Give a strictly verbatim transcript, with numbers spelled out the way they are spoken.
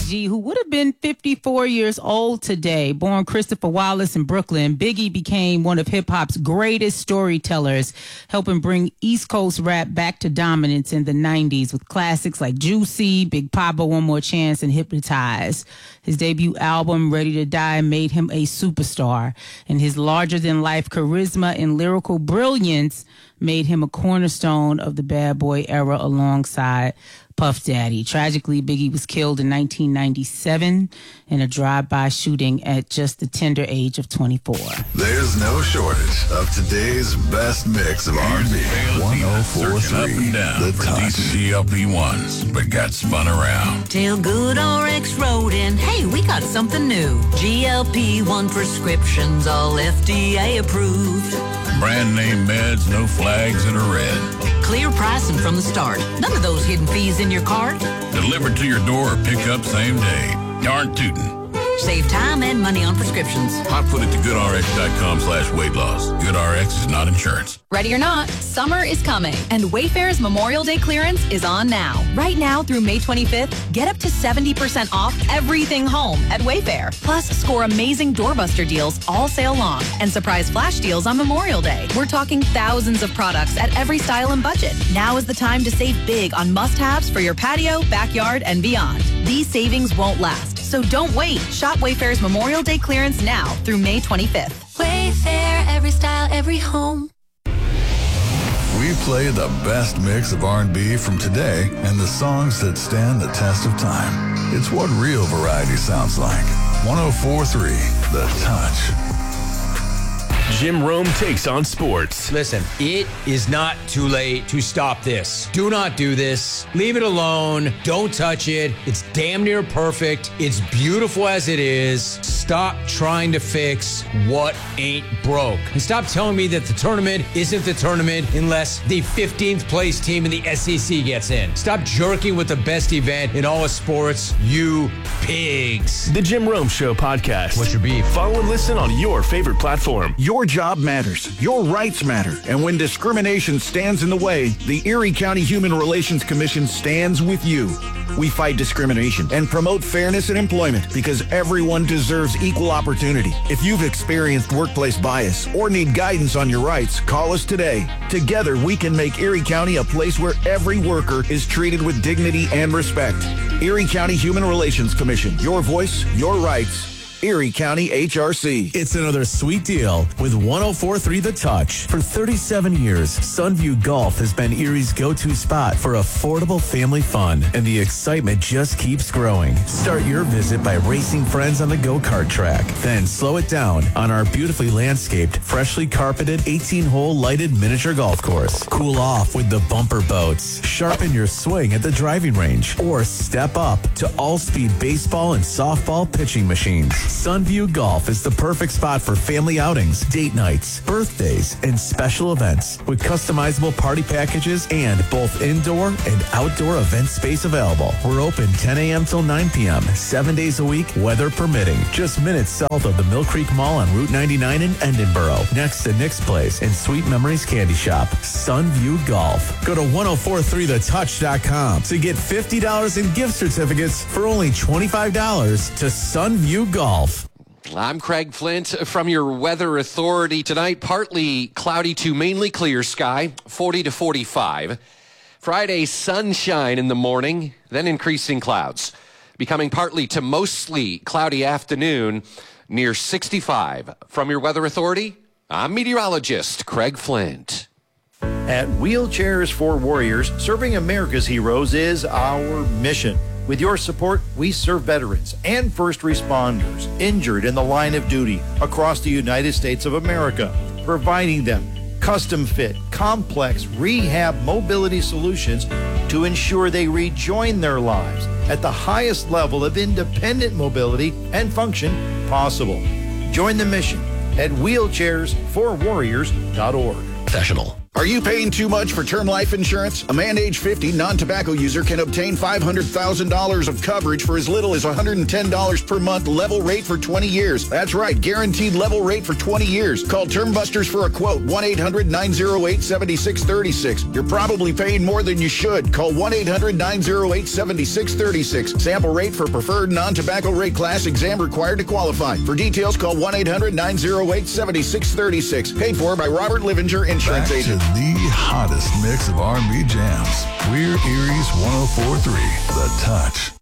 G, who would have been fifty-four years old today. Born Christopher Wallace in Brooklyn, Biggie became one of hip-hop's greatest storytellers, helping bring East Coast rap back to dominance in the nineties with classics like Juicy, Big Papa, One More Chance, and Hypnotize. His debut album, Ready to Die, made him a superstar, and his larger-than-life charisma and lyrical brilliance made him a cornerstone of the bad boy era alongside Puff Daddy. Tragically, Biggie was killed in nineteen ninety-seven in a drive-by shooting at just the tender age of twenty-four. There's no shortage of today's best mix of R and B. one oh four point three, The Touch. G L P ones, but got spun around. Tell Good R X wrote in, hey, we got something new. G L P one prescriptions, all F D A approved. Brand name meds, no flags that are red. Clear pricing from the start. None of those hidden fees in your cart. Delivered to your door or pick up same day. Darn tootin'. Save time and money on prescriptions. Hotfoot at the goodrx.com slash weight loss. GoodRx is not insurance. Ready or not, summer is coming, and Wayfair's Memorial Day clearance is on now. Right now through May twenty-fifth, get up to seventy percent off everything home at Wayfair. Plus, score amazing doorbuster deals all sale long and surprise flash deals on Memorial Day. We're talking thousands of products at every style and budget. Now is the time to save big on must-haves for your patio, backyard, and beyond. These savings won't last, so don't wait. Shop Wayfair's Memorial Day clearance now through May twenty-fifth. Wayfair, every style, every home. We play the best mix of R and B from today and the songs that stand the test of time. It's what real variety sounds like. one oh four point three, The Touch. Jim Rome takes on sports. Listen, it is not too late to stop this. Do not do this. Leave it alone. Don't touch it. It's damn near perfect. It's beautiful as it is. Stop trying to fix what ain't broke. And stop telling me that the tournament isn't the tournament unless the fifteenth place team in the S E C gets in. Stop jerking with the best event in all of sports, you pigs. The Jim Rome Show podcast. What's your beef? Follow and listen on your favorite platform. Your job matters. Your rights matter. And when discrimination stands in the way, the Erie County Human Relations Commission stands with you. We fight discrimination and promote fairness in employment because everyone deserves equal opportunity. If you've experienced workplace bias or need guidance on your rights, call us today. Together, we can make Erie County a place where every worker is treated with dignity and respect. Erie County Human Relations Commission. Your voice, your rights. Erie County H R C. It's another sweet deal with one oh four point three The Touch. For thirty-seven years, Sunview Golf has been Erie's go-to spot for affordable family fun, and the excitement just keeps growing. Start your visit by racing friends on the go-kart track. Then slow it down on our beautifully landscaped, freshly carpeted eighteen-hole lighted miniature golf course. Cool off with the bumper boats. Sharpen your swing at the driving range, or step up to all-speed baseball and softball pitching machines. Sunview Golf is the perfect spot for family outings, date nights, birthdays, and special events with customizable party packages and both indoor and outdoor event space available. We're open ten a.m. till nine p.m., seven days a week, weather permitting. Just minutes south of the Mill Creek Mall on Route ninety-nine in Edinboro, next to Nick's Place and Sweet Memories Candy Shop. Sunview Golf. Go to one oh four point three the touch dot com to get fifty dollars in gift certificates for only twenty-five dollars to Sunview Golf. I'm Craig Flint from your Weather Authority tonight. Partly cloudy to mainly clear sky, forty to forty-five. Friday, sunshine in the morning, then increasing clouds. Becoming partly to mostly cloudy afternoon, near sixty-five. From your Weather Authority, I'm meteorologist Craig Flint. At Wheelchairs for Warriors, serving America's heroes is our mission. With your support, we serve veterans and first responders injured in the line of duty across the United States of America, providing them custom-fit, complex rehab mobility solutions to ensure they rejoin their lives at the highest level of independent mobility and function possible. Join the mission at wheelchairs for warriors dot org. Professional. Are you paying too much for term life insurance? A man age fifty, non-tobacco user can obtain five hundred thousand dollars of coverage for as little as one hundred ten dollars per month, level rate for twenty years. That's right, guaranteed level rate for twenty years. Call Term Busters for a quote, one eight hundred nine oh eight seven six three six. You're probably paying more than you should. Call one eight hundred nine oh eight seven six three six. Sample rate for preferred non-tobacco rate class, exam required to qualify. For details, call one eight hundred nine oh eight seven six three six. Paid for by Robert Livinger, Insurance Back Agent. To the hottest mix of R and B jams. We're Erie's one oh four three, The Touch.